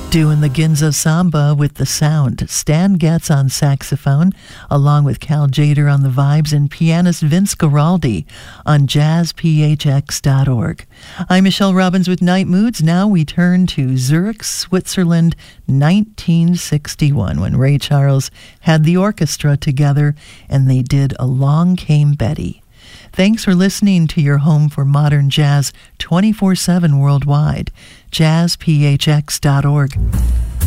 Doing the Ginza Samba with the sound. Stan Getz on saxophone, along with Cal Jader on the vibes, and pianist Vince Guaraldi on jazzphx.org. I'm Michelle Robbins with Night Moods. Now we turn to Zurich, Switzerland, 1961, when Ray Charles had the orchestra together and they did Along Came Betty. Thanks for listening to your home for modern jazz 24/7 worldwide. jazzphx.org.